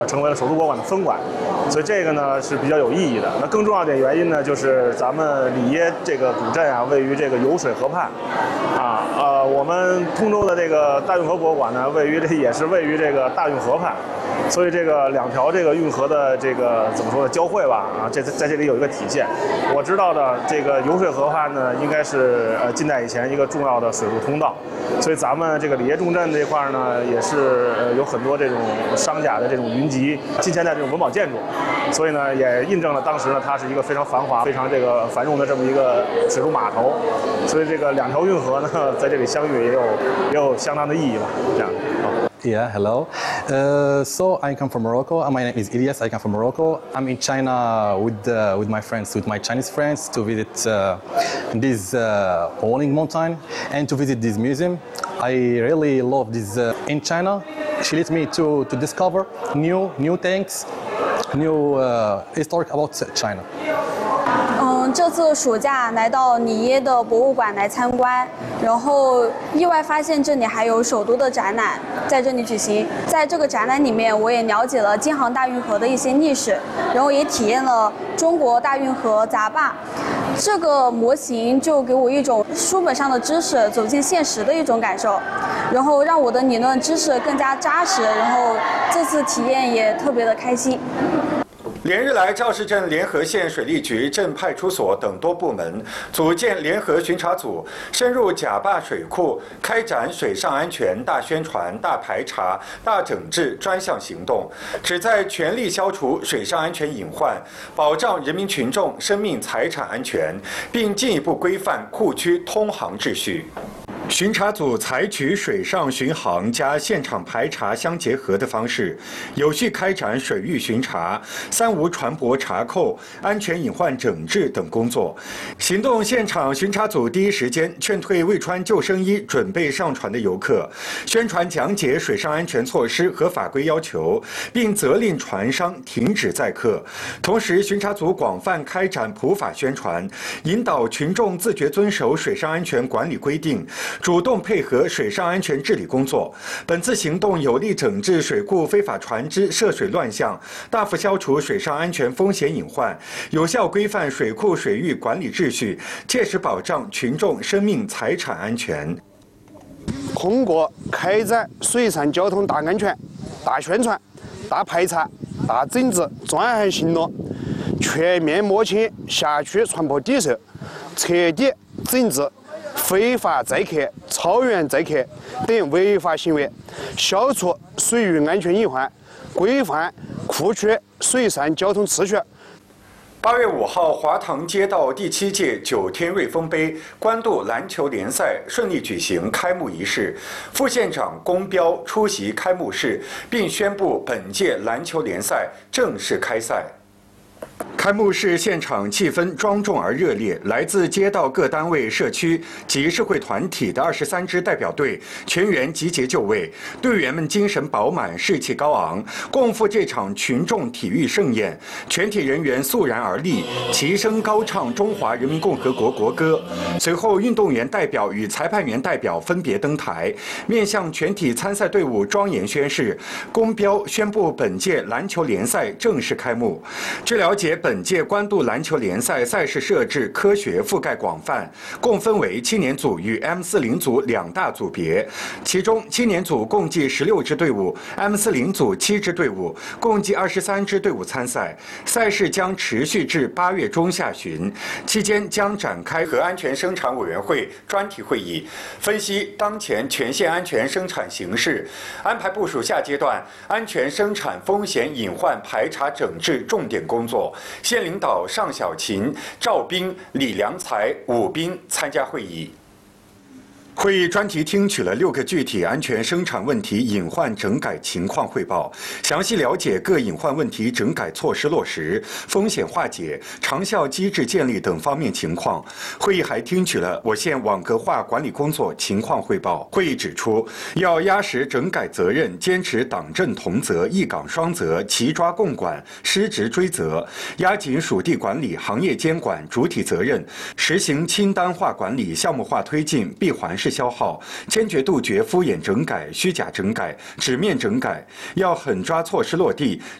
成为了首都博物馆的分馆，所以这个呢是比较有意义的。那更重要的原因呢，就是咱们里耶这个古镇啊，位于这个油水河畔，我们通州的这个大运河博物馆呢，也是位于这个大运河畔，所以这个两条这个运河的这个怎么说呢交汇吧，在这里有一个体现。我知道的这个油水河畔呢，应该是近代以前一个重要的水路通道，所以咱们这个里耶重镇这块呢，也是有很多这种商贾的这种云集近现代这种文保建筑，所以呢也印证了当时呢它是一个非常繁华、非常这个繁荣的这么一个水陆码头，所以这个两条运河呢在这里相遇也有相当的意义吧，这样。 Yeah, hello. So I come from Morocco. My name is Ilyas. I come from Morocco. I'm in China with my friends, with my Chinese friends, to visit this Hualing Mountain and to visit this museum. I really love this in China. She led me to discover new things, new historic about China. 这次暑假来到里耶的博物馆来参观，然后意外发现这里还有首都的展览在这里举行。在这个展览里面，我也了解了京杭大运河的一些历史，然后也体验了中国大运河闸坝。这个模型就给我一种书本上的知识走进现实的一种感受，然后让我的理论知识更加扎实，然后这次体验也特别的开心。 连日来，肇事镇联合县水利局、镇派出所等多部门组建联合巡查组，深入甲坝水库，开展水上安全大宣传、大排查、大整治专项行动，旨在全力消除水上安全隐患，保障人民群众生命财产安全，并进一步规范库区通航秩序。巡查组采取水上巡航加现场排查相结合的方式，有序开展水域巡查、三无船舶查扣、安全隐患整治等工作。行动现场巡查组第一时间劝退未穿救生衣准备上船的游客，宣传讲解水上安全措施和法规要求，并责令船商停止载客。同时，巡查组广泛开展普法宣传，引导群众自觉遵守水上安全管理规定，主动配合水上安全治理工作。本次行动有力整治水库非法船只涉水乱象，大幅消除水上安全风险隐患，有效规范水库水域管理秩序，切实保障群众生命财产安全。 通过开展水上交通大安全、大宣传、大排查、大整治专项行动，全面摸清辖区船舶底色，彻底整治非法载客、超员载客等违法行为，消除水域安全隐患，规范库区水上交通秩序。 8月5号，华塘街道第7届9天瑞丰杯官渡篮球联赛顺利举行开幕仪式，副县长龚彪出席开幕式，并宣布本届篮球联赛正式开赛。开幕式现场气氛庄重而热烈，来自街道各单位、社区及社会团体的23支代表队全员集结就位，队员们精神饱满、士气高昂，共赴这场群众体育盛宴。全体人员肃然而立，齐声高唱中华人民共和国国歌。随后，运动员代表与裁判员代表分别登台，面向全体参赛队伍庄严宣誓。龚彪宣布本届篮球联赛正式开幕。据了解，本届官渡篮球联赛赛事设置科学覆盖广泛，共分为青年组与 M40组2大组别，其中青年组共计16支队伍 ，M40组7支队伍，共计23支队伍参赛。赛事将持续至8月中下旬，期间将展开和安全生产委员会专题会议，分析当前全县安全生产形势，安排部署下阶段安全生产风险隐患排查整治重点工作。县领导尚小琴、赵斌、李良才、武斌参加会议。会议专题听取了6个具体安全生产问题隐患整改情况汇报，详细了解各隐患问题整改措施落实、风险化解、长效机制建立等方面情况。会议还听取了我县网格化管理工作情况汇报。会议指出，要压实整改责任，坚持党政同责、一岗双责、齐抓共管、失职追责，压紧属地管理、行业监管主体责任，实行清单化管理、项目化推进、闭环式消耗，坚决杜绝敷衍整改、虚假整改、纸面整改，要狠抓措施落地，